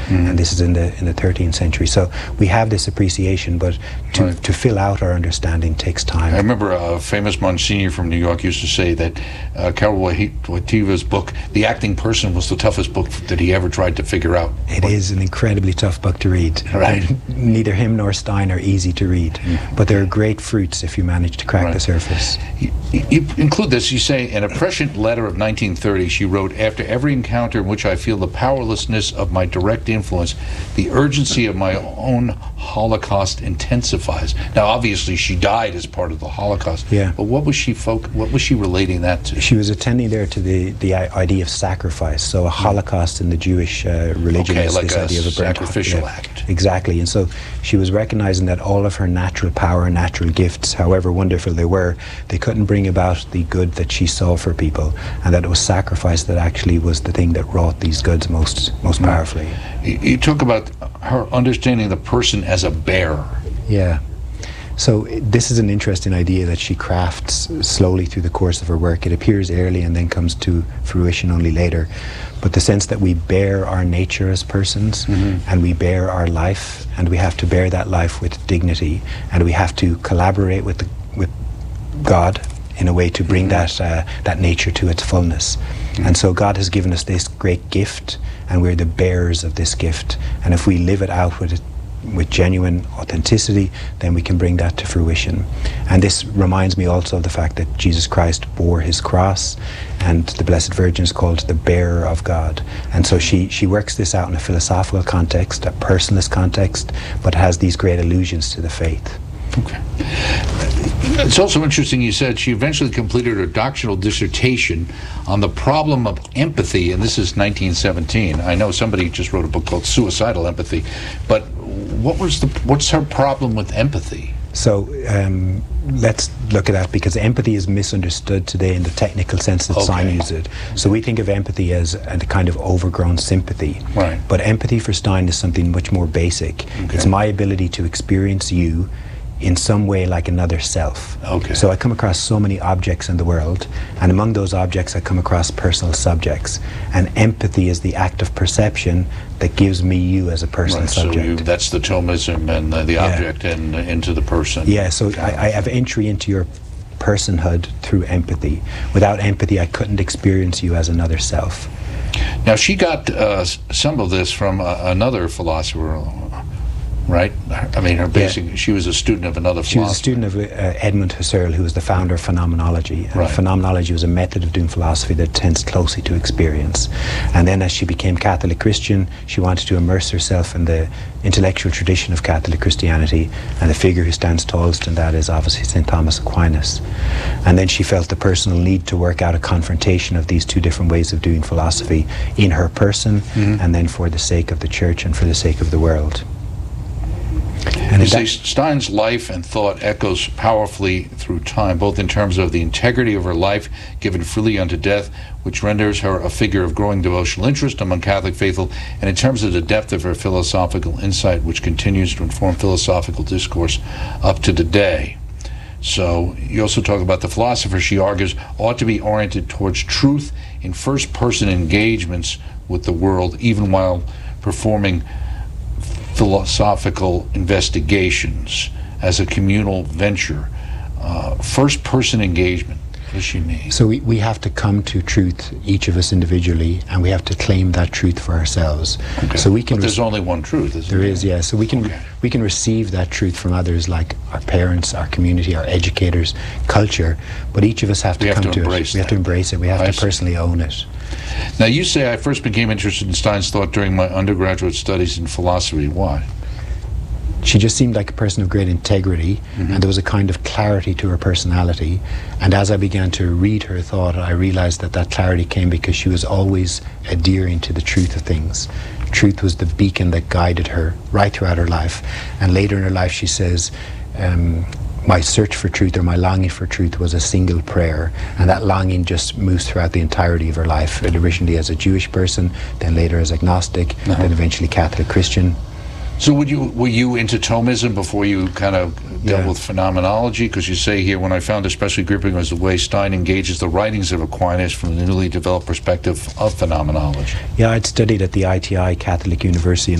and this is in the 13th century. So we have this appreciation, but to fill out our understanding takes time. I remember a famous Monsignor from New York used to say that Karol Wojtyła's book, The Acting Person, was the toughest book that he ever tried to figure out. It is an incredibly tough book to read. Right. Neither him nor Stein are easy to read, but there are great fruits if you manage to crack the surface. You include this, you say, in a prescient letter of 1930, she wrote, "After every encounter in which I feel the powerlessness of my direct influence, the urgency of my own Holocaust intensifies." Now, obviously, she died as part of the Holocaust. Yeah. But what was she relating that to? She was attending there to the idea of sacrifice. So a Holocaust in the Jewish religion is like this idea of a sacrificial act. Exactly. And so she was recognizing that all of her natural power and natural gifts, however wonderful they were, they couldn't bring about the good that she saw for people, and that it was sacrifice that actually was the thing that wrought these goods most powerfully. You talk about her understanding the person as a bearer. Yeah. So this is an interesting idea that she crafts slowly through the course of her work. It appears early and then comes to fruition only later. But the sense that we bear our nature as persons, and we bear our life, and we have to bear that life with dignity, and we have to collaborate with God in a way to bring that nature to its fullness. And so God has given us this great gift, and we're the bearers of this gift. And if we live it out with genuine authenticity, then we can bring that to fruition. And this reminds me also of the fact that Jesus Christ bore his cross, and the Blessed Virgin is called the bearer of God. And so she works this out in a philosophical context, a personalist context, but has these great allusions to the faith. Okay. It's also interesting, you said she eventually completed her doctoral dissertation on the problem of empathy, and this is 1917. I know somebody just wrote a book called Suicidal Empathy, but what's her problem with empathy? So let's look at that, because empathy is misunderstood today in the technical sense that Stein uses it. So we think of empathy as a kind of overgrown sympathy. Right. But empathy for Stein is something much more basic. Okay. It's my ability to experience you in some way like another self. Okay. So I come across so many objects in the world, and among those objects I come across personal subjects. And empathy is the act of perception that gives me you as a personal subject. So that's the Thomism and the object and into the person. Yeah, so I have entry into your personhood through empathy. Without empathy, I couldn't experience you as another self. Now, she got some of this from another philosopher, right? I mean, she was a student of another philosopher. She was a student of Edmund Husserl, who was the founder of phenomenology. And phenomenology was a method of doing philosophy that tends closely to experience. And then as she became Catholic Christian, she wanted to immerse herself in the intellectual tradition of Catholic Christianity, and the figure who stands tallest in that is obviously St. Thomas Aquinas. And then she felt the personal need to work out a confrontation of these two different ways of doing philosophy in her person, and then for the sake of the Church and for the sake of the world. And you say Stein's life and thought echoes powerfully through time, both in terms of the integrity of her life given freely unto death, which renders her a figure of growing devotional interest among Catholic faithful, and in terms of the depth of her philosophical insight, which continues to inform philosophical discourse up to today. So you also talk about the philosopher, she argues, ought to be oriented towards truth in first-person engagements with the world, even while performing philosophical investigations as a communal venture. First-person engagement, what does she mean? So we have to come to truth, each of us individually, and we have to claim that truth for ourselves. Okay. So we can. But there's only one truth, isn't there? There is, yeah. So we can receive that truth from others, like our parents, our community, our educators, culture. But each of us have to come to it. We have to embrace it. We have to personally own it. Now, you say I first became interested in Stein's thought during my undergraduate studies in philosophy. Why? She just seemed like a person of great integrity, and there was a kind of clarity to her personality. And as I began to read her thought, I realized that clarity came because she was always adhering to the truth of things. Truth was the beacon that guided her right throughout her life. And later in her life, she says, my search for truth, or my longing for truth, was a single prayer, and that longing just moves throughout the entirety of her life. Originally as a Jewish person, then later as agnostic, then eventually Catholic Christian. So were you into Thomism before you kind of dealt with phenomenology? Because you say here, when I found especially gripping was the way Stein engages the writings of Aquinas from the newly developed perspective of phenomenology. Yeah, I'd studied at the ITI Catholic University